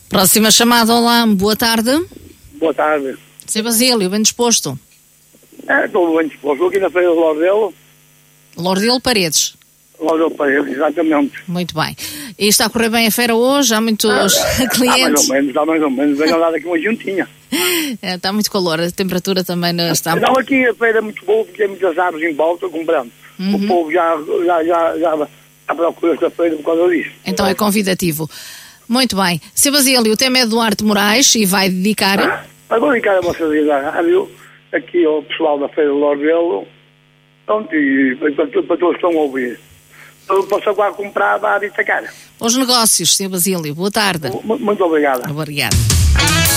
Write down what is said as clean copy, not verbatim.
Próxima chamada, olá, boa tarde. Boa tarde. Sr. Basílio, bem disposto? Estou bem disposto. Estou aqui na Feira do Lordelo. Lordelo Paredes. Lordelo Paredes, exatamente. Muito bem. E está a correr bem a feira hoje? Há muitos clientes? Está mais ou menos. Venho lá daqui uma juntinha. Está muito calor, a temperatura também não está... Não, aqui a feira é muito boa, porque tem muitas árvores em volta, comprando. O povo já procura esta feira por causa disso. Então é convidativo. Muito bem. Sr. Basílio, o tema é Duarte Moraes e vai dedicar... Vou dedicar a vocês da rádio, aqui ao pessoal da Feira do Lordelo, e para todos que estão a ouvir. Eu posso agora comprar a dita cara. Os negócios, Sr. Basílio, boa tarde. Muito obrigado. Obrigado.